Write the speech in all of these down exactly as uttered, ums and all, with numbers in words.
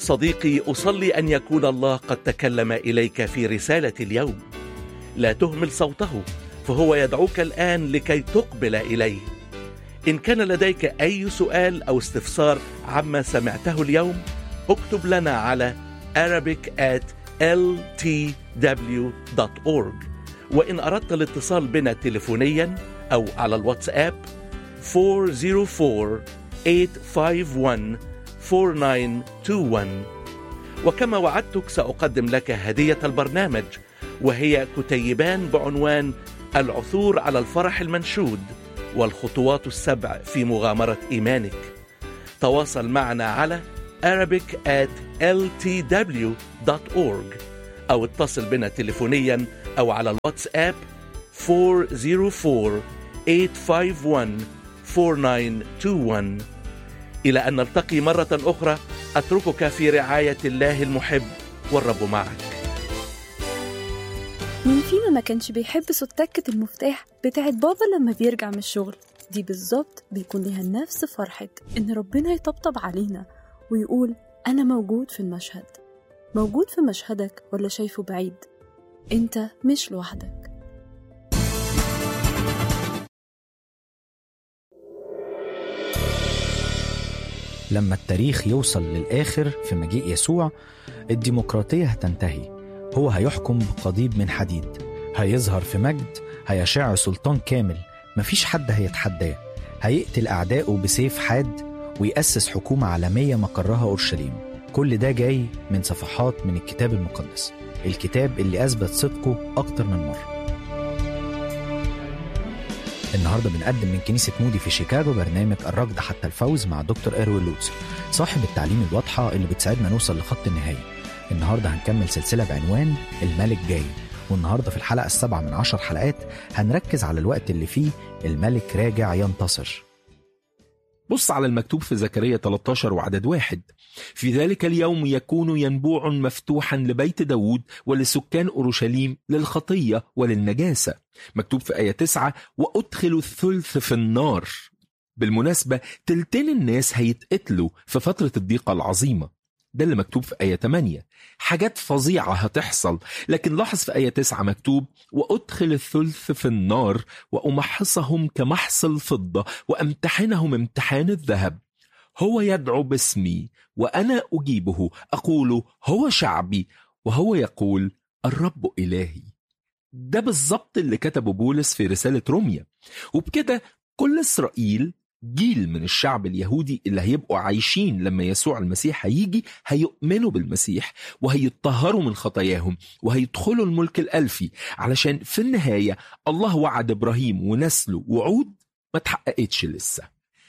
صديقي، أصلي أن يكون الله قد تكلم إليك في رسالة اليوم. لا تهمل صوته، فهو يدعوك الآن لكي تقبل إليه. إن كان لديك أي سؤال أو استفسار عما سمعته اليوم، اكتب لنا على arabic at l t w dot org. وإن أردت الاتصال بنا تليفونيا أو على الواتساب four zero four eight five one four nine two one. وكما وعدتك سأقدم لك هدية البرنامج، وهي كتيبان بعنوان العثور على الفرح المنشود والخطوات السبع في مغامرة إيمانك. تواصل معنا على arabic at l t w dot org أو اتصل بنا تليفونيا أو على الواتساب four zero four eight five one four nine two one. إلى أن نلتقي مرة أخرى، أتركك في رعاية الله المحب، والرب معك. مين فينا ما كانش بيحب صوت تكة المفتاح بتاعت بابا لما بيرجع من الشغل؟ دي بالظبط بيكون لها نفس فرحة إن ربنا يطبطب علينا ويقول أنا موجود في المشهد. موجود في مشهدك ولا شايفه بعيد؟ أنت مش لوحدك. لما التاريخ يوصل للآخر في مجيء يسوع، الديمقراطية هتنتهي. هو هيحكم بقضيب من حديد، هيظهر في مجد، هيشع سلطان كامل، مفيش حد هيتحداه. هيقتل أعدائه بسيف حاد ويأسس حكومة عالمية مقرها أورشليم. كل ده جاي من صفحات من الكتاب المقدس، الكتاب اللي أثبت صدقه أكتر من مرة. النهاردة بنقدم من كنيسة مودي في شيكاغو برنامج الركض حتى الفوز مع دكتور إيروين لوتسر، صاحب التعليم الواضحة اللي بتساعدنا نوصل لخط النهاية. النهاردة هنكمل سلسلة بعنوان الملك جاي، والنهاردة في الحلقة السابعة من عشر حلقات هنركز على الوقت اللي فيه الملك راجع ينتصر. بص على المكتوب في زكريا ثلاثة عشر وعدد واحد: في ذلك اليوم يكون ينبوع مفتوحا لبيت داود ولسكان أورشليم للخطية وللنجاسة. مكتوب في آية تسعة: وأدخل الثلث في النار. بالمناسبة تلتين الناس هيتقتلوا في فترة الضيقة العظيمة. ده اللي مكتوب في آية ثمانية. حاجات فظيعة هتحصل، لكن لاحظ في آية تسعة مكتوب: وأدخل الثلث في النار وأمحصهم كمحص الفضة وأمتحنهم امتحان الذهب. هو يدعو باسمي وأنا أجيبه، أقول هو شعبي، وهو يقول الرب إلهي. ده بالضبط اللي كتبه بولس في رسالة روميا. وبكده كل إسرائيل، جيل من الشعب اليهودي اللي هيبقوا عايشين لما يسوع المسيح هيجي، هيؤمنوا بالمسيح وهيتطهروا من خطاياهم وهيدخلوا الملك الألفي، علشان في النهاية الله وعد إبراهيم ونسله وعود ما تحققتش لسه.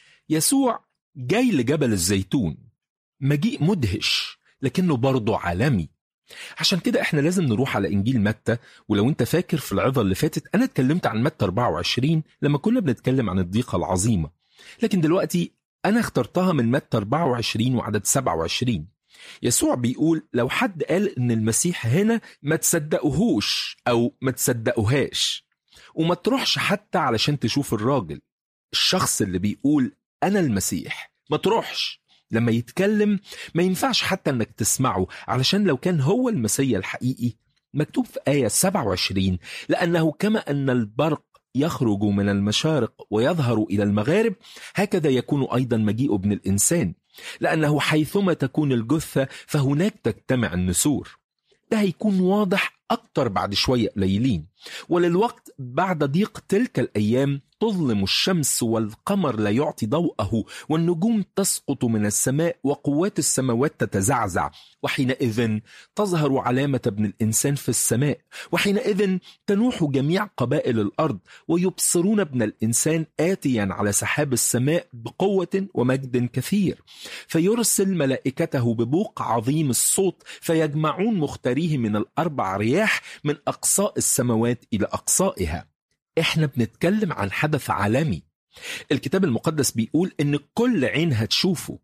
يسوع جاي لجبل الزيتون، مجيء مدهش لكنه برضه عالمي. عشان كده احنا لازم نروح على إنجيل متى. ولو انت فاكر في العظة اللي فاتت أنا اتكلمت عن متى أربعة وعشرين لما كنا بنتكلم عن الضيقة العظيمة، لكن دلوقتي أنا اخترتها من متى أربعة وعشرين وعدد سبعة وعشرين. يسوع بيقول لو حد قال إن المسيح هنا ما تصدقوهوش أو ما تصدقوهاش، وما تروحش حتى علشان تشوف الراجل، الشخص اللي بيقول أنا المسيح، ما تروحش. لما يتكلم ما ينفعش حتى أنك تسمعه، علشان لو كان هو المسيح الحقيقي مكتوب في آية سبعة وعشرين: لأنه كما أن البرق يخرج من المشارق ويظهر إلى المغارب، هكذا يكون أيضا مجيء ابن الإنسان، لأنه حيثما تكون الجثة فهناك تجتمع النسور. ده هيكون واضح أكتر بعد شوية قليلين. وللوقت بعد ضيق تلك الأيام تظلم الشمس والقمر لا يعطي ضوءه، والنجوم تسقط من السماء وقوات السماوات تتزعزع، وحينئذ تظهر علامة ابن الإنسان في السماء، وحينئذ تنوح جميع قبائل الأرض ويبصرون ابن الإنسان آتيا على سحاب السماء بقوة ومجد كثير، فيرسل ملائكته ببوق عظيم الصوت فيجمعون مختاريه من الأربع رياح من أقصاء السماوات إلى أقصائها. احنا بنتكلم عن حدث عالمي. الكتاب المقدس بيقول ان كل عين هتشوفه.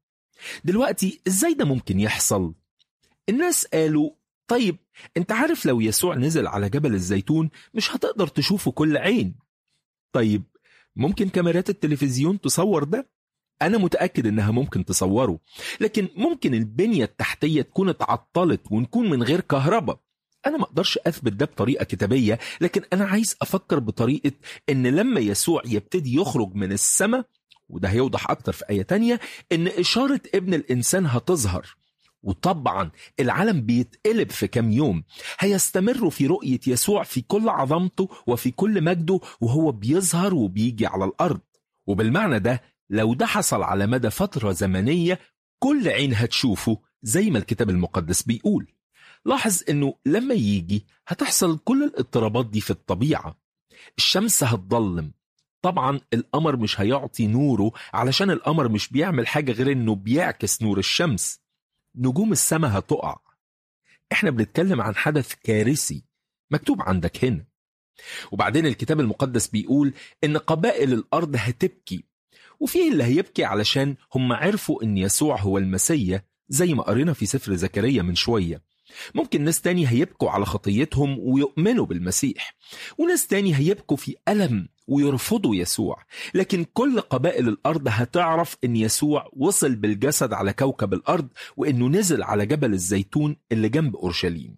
دلوقتي ازاي ده ممكن يحصل؟ الناس قالوا طيب انت عارف لو يسوع نزل على جبل الزيتون مش هتقدر تشوفه كل عين. طيب ممكن كاميرات التلفزيون تصور ده؟ أنا متأكد إنها ممكن تصوره، لكن ممكن البنية التحتية تكون اتعطلت ونكون من غير كهرباء. أنا ما أقدرش أثبت ده بطريقة كتابية، لكن أنا عايز أفكر بطريقة إن لما يسوع يبتدي يخرج من السماء، وده هيوضح أكتر في آية تانية، إن إشارة ابن الإنسان هتظهر. وطبعا العالم بيتقلب في كام يوم، هيستمروا في رؤية يسوع في كل عظمته وفي كل مجده وهو بيظهر وبيجي على الأرض. وبالمعنى ده لو ده حصل على مدى فترة زمنية، كل عين هتشوفه زي ما الكتاب المقدس بيقول. لاحظ إنه لما يجي هتحصل كل الاضطرابات دي في الطبيعة. الشمس هتضلم، طبعا القمر مش هيعطي نوره علشان القمر مش بيعمل حاجة غير إنه بيعكس نور الشمس. نجوم السماء هتقع. احنا بنتكلم عن حدث كارثي مكتوب عندك هنا. وبعدين الكتاب المقدس بيقول إن قبائل الأرض هتبكي، وفيه اللي هيبكي علشان هم عرفوا إن يسوع هو المسيح زي ما قرينا في سفر زكريا من شوية. ممكن ناس تاني هيبكوا على خطيتهم ويؤمنوا بالمسيح، وناس تاني هيبكوا في ألم ويرفضوا يسوع. لكن كل قبائل الأرض هتعرف إن يسوع وصل بالجسد على كوكب الأرض، وإنه نزل على جبل الزيتون اللي جنب أورشليم.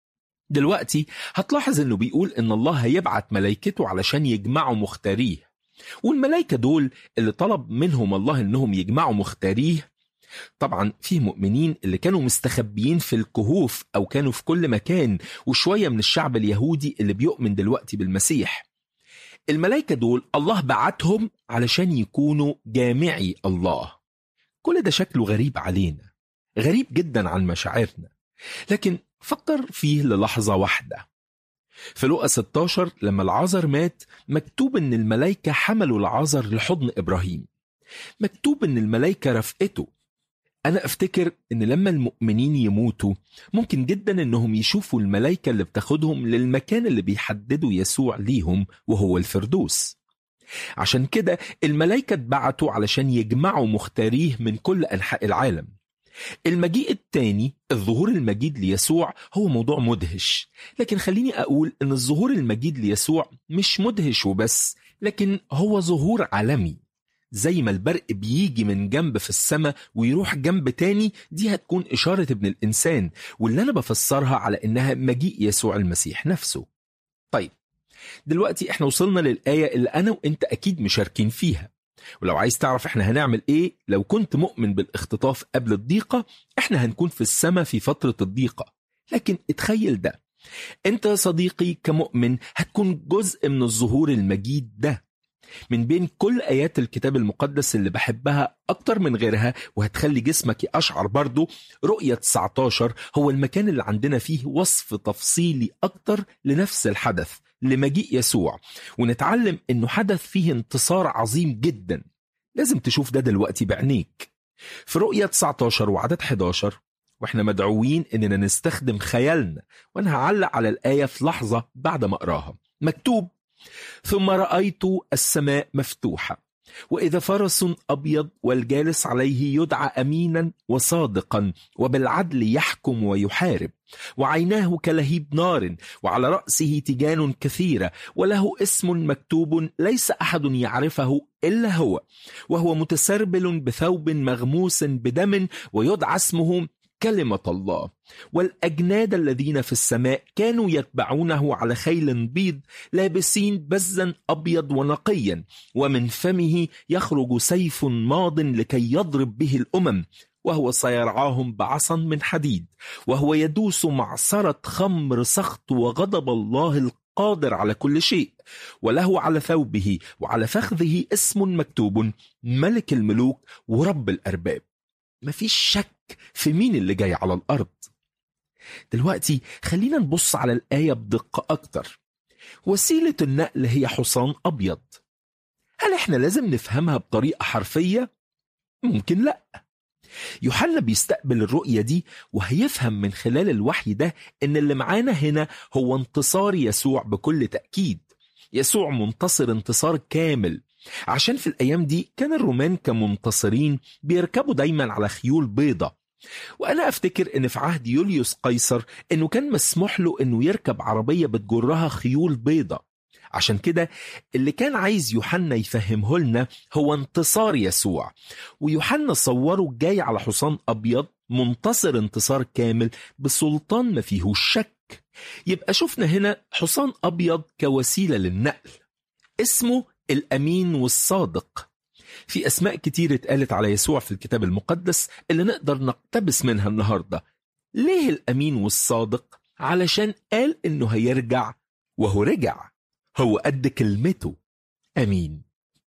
دلوقتي هتلاحظ إنه بيقول إن الله هيبعت ملايكته علشان يجمعوا مختاريه، والملايكة دول اللي طلب منهم الله إنهم يجمعوا مختاريه. طبعا فيه مؤمنين اللي كانوا مستخبيين في الكهوف أو كانوا في كل مكان، وشوية من الشعب اليهودي اللي بيؤمن دلوقتي بالمسيح. الملائكة دول الله بعتهم علشان يكونوا جامعي الله. كل ده شكله غريب علينا، غريب جدا عن مشاعرنا، لكن فكر فيه للحظة واحدة. في لوقا ستة عشر لما العازر مات، مكتوب ان الملائكة حملوا العازر لحضن إبراهيم، مكتوب ان الملائكة رفقته. أنا أفتكر إن لما المؤمنين يموتوا ممكن جدا إنهم يشوفوا الملائكة اللي بتاخدهم للمكان اللي بيحددوا يسوع ليهم وهو الفردوس. عشان كده الملائكة اتبعتوا علشان يجمعوا مختاريه من كل أنحاء العالم. المجيء التاني، الظهور المجيد ليسوع، هو موضوع مدهش، لكن خليني أقول إن الظهور المجيد ليسوع مش مدهش وبس، لكن هو ظهور عالمي. زي ما البرق بيجي من جنب في السماء ويروح جنب تاني، دي هتكون إشارة ابن الإنسان، واللي أنا بفسرها على إنها مجيء يسوع المسيح نفسه. طيب دلوقتي احنا وصلنا للآية اللي أنا وإنت أكيد مشاركين فيها، ولو عايز تعرف احنا هنعمل إيه لو كنت مؤمن بالاختطاف قبل الضيقة، احنا هنكون في السماء في فترة الضيقة. لكن اتخيل ده، انت صديقي كمؤمن هتكون جزء من الظهور المجيد ده. من بين كل آيات الكتاب المقدس اللي بحبها أكتر من غيرها وهتخلي جسمك يشعر برضو، رؤية تسعة عشر هو المكان اللي عندنا فيه وصف تفصيلي أكتر لنفس الحدث، لمجيء يسوع، ونتعلم إنه حدث فيه انتصار عظيم جدا. لازم تشوف ده دلوقتي بعينيك. في رؤية تسعة عشر وعدد أحد عشر، وإحنا مدعوين إننا نستخدم خيالنا، وأنا هعلق على الآية في لحظة بعد ما أقراها. مكتوب: ثم رأيت السماء مفتوحة، وإذا فرس أبيض والجالس عليه يدعى أمينا وصادقا وبالعدل يحكم ويحارب، وعيناه كلهيب نار، وعلى رأسه تيجان كثيرة، وله اسم مكتوب ليس أحد يعرفه إلا هو، وهو متسربل بثوب مغموس بدم، ويدعى اسمه كلمة الله. والأجناد الذين في السماء كانوا يتبعونه على خيل بيض، لابسين بزا أبيض ونقيا، ومن فمه يخرج سيف ماض لكي يضرب به الأمم، وهو سيرعاهم بعصا من حديد، وهو يدوس معصرة خمر سخط وغضب الله القادر على كل شيء. وله على ثوبه وعلى فخذه اسم مكتوب: ملك الملوك ورب الأرباب. مفيش شك في مين اللي جاي على الأرض. دلوقتي خلينا نبص على الآية بدقة أكتر. وسيلة النقل هي حصان أبيض. هل إحنا لازم نفهمها بطريقة حرفية؟ ممكن لأ. يوحنا بيستقبل الرؤية دي وهيفهم من خلال الوحي ده إن اللي معانا هنا هو انتصار يسوع بكل تأكيد. يسوع منتصر انتصار كامل، عشان في الأيام دي كان الرومان كمنتصرين بيركبوا دايما على خيول بيضة. وأنا أفتكر إن في عهد يوليوس قيصر إنه كان مسموح له إنه يركب عربية بتجرها خيول بيضة، عشان كده اللي كان عايز يوحنا يفهمه لنا هو انتصار يسوع، ويوحنا صوره جاي على حصان أبيض منتصر انتصار كامل بسلطان ما فيهوش شك. يبقى شفنا هنا حصان أبيض كوسيلة للنقل، اسمه الأمين والصادق. في أسماء كتير اتقالت على يسوع في الكتاب المقدس اللي نقدر نقتبس منها النهاردة. ليه الأمين والصادق؟ علشان قال إنه هيرجع، وهو رجع، هو قد كلمته، أمين.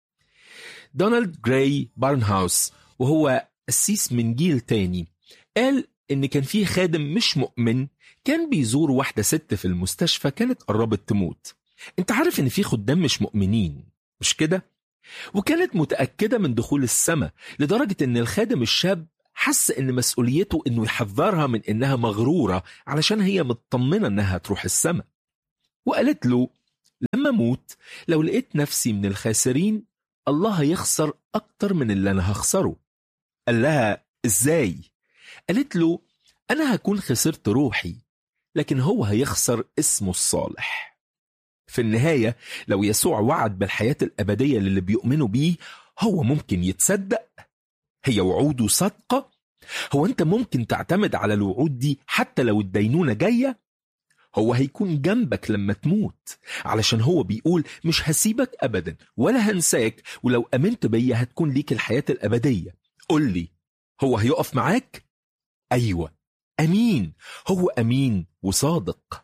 دونالد جراي بارنهاوس وهو قسيس من جيل تاني قال إن كان فيه خادم مش مؤمن كان بيزور واحدة ست في المستشفى كانت قربت تموت. انت عارف إن فيه خدام مش مؤمنين، مش كده؟ وكانت متأكدة من دخول السماء لدرجة إن الخادم الشاب حس إن مسؤوليته إنه يحذرها من إنها مغرورة علشان هي مطمنة إنها تروح السماء. وقالت له لما موت لو لقيت نفسي من الخاسرين الله هيخسر أكتر من اللي أنا هخسره. قال لها إزاي؟ قالت له أنا هكون خسرت روحي لكن هو هيخسر اسمه الصالح. في النهاية لو يسوع وعد بالحياة الأبدية للي بيؤمنوا بيه هو ممكن يتصدق؟ هي وعوده صادقة؟ هو أنت ممكن تعتمد على الوعود دي حتى لو الدينونة جاية؟ هو هيكون جنبك لما تموت علشان هو بيقول مش هسيبك أبدا ولا هنساك، ولو أمنت بيا هتكون ليك الحياة الأبدية. قل لي هو هيقف معاك؟ أيوة، أمين، هو أمين وصادق.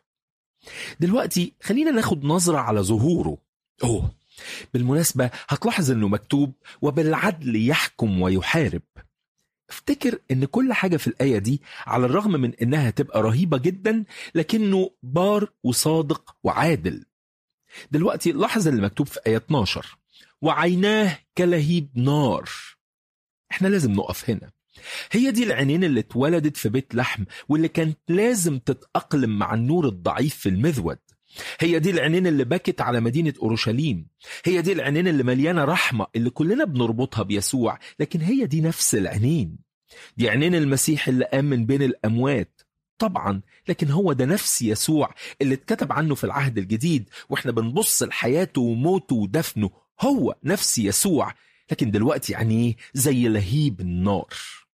دلوقتي خلينا ناخد نظرة على ظهوره. أوه بالمناسبة هتلاحظ أنه مكتوب وبالعدل يحكم ويحارب. افتكر أن كل حاجة في الآية دي على الرغم من أنها تبقى رهيبة جدا لكنه بار وصادق وعادل. دلوقتي لاحظ اللي مكتوب في آية اتناشر وعيناه كلهيب نار. احنا لازم نقف هنا. هي دي العينين اللي اتولدت في بيت لحم واللي كانت لازم تتأقلم مع النور الضعيف في المذود. هي دي العينين اللي بكت على مدينة أورشليم. هي دي العينين اللي مليانة رحمة اللي كلنا بنربطها بيسوع، لكن هي دي نفس العينين. دي عينين المسيح اللي قام من بين الأموات طبعا، لكن هو ده نفس يسوع اللي اتكتب عنه في العهد الجديد واحنا بنبص لحياته وموته ودفنه. هو نفس يسوع لكن دلوقتي عينيه زي لهيب النار.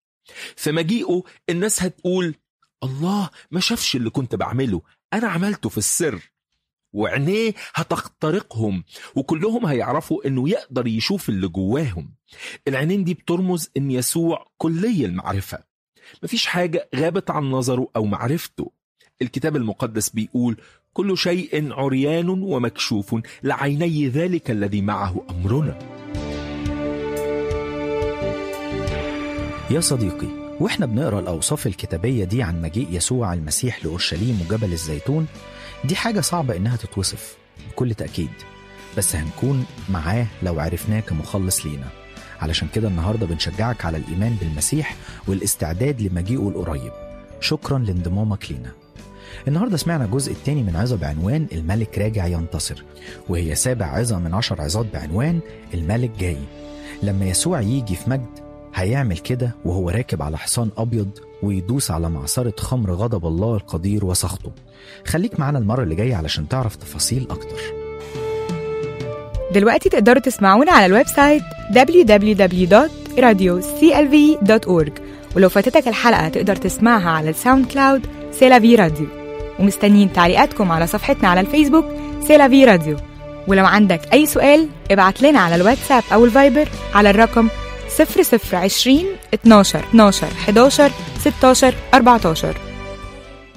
في مجيئه الناس هتقول الله ما شافش اللي كنت بعمله، أنا عملته في السر. وعينيه هتخترقهم وكلهم هيعرفوا انه يقدر يشوف اللي جواهم. العينين دي بترمز ان يسوع كلي المعرفة، مفيش حاجة غابت عن نظره او معرفته. الكتاب المقدس بيقول كل شيء عريان ومكشوف لعيني ذلك الذي معه أمرنا. يا صديقي، واحنا بنقرأ الأوصاف الكتابية دي عن مجيء يسوع المسيح لأورشليم وجبل الزيتون، دي حاجة صعبة إنها تتوصف بكل تأكيد، بس هنكون معاه لو عرفناه كمخلص لينا. علشان كده النهاردة بنشجعك على الإيمان بالمسيح والاستعداد لمجيئه القريب. شكرا لانضمامك لينا. النهاردة سمعنا الجزء الثاني من عظة بعنوان الملك راجع ينتصر، وهي سابع عظة من عشر عظات بعنوان الملك جاي. لما يسوع يجي في مجد هيعمل كده وهو راكب على حصان أبيض ويدوس على معصرة خمر غضب الله القدير وسخطه. خليك معنا المرة اللي جاية علشان تعرف تفاصيل أكتر. دلوقتي تقدروا تسمعونا على الويب سايت دبليو دبليو دبليو دوت راديو سي إل في دوت أورج، ولو فاتتك الحلقة تقدر تسمعها على الساوند كلاود سيلافي راديو. ومستنيين تعليقاتكم على صفحتنا على الفيسبوك سيلافي راديو. ولو عندك أي سؤال ابعت لنا على الواتساب أو الفايبر على الرقم صفر صفر عشرين اتناشر اتناشر حداشر ستاشر أربعتاشر.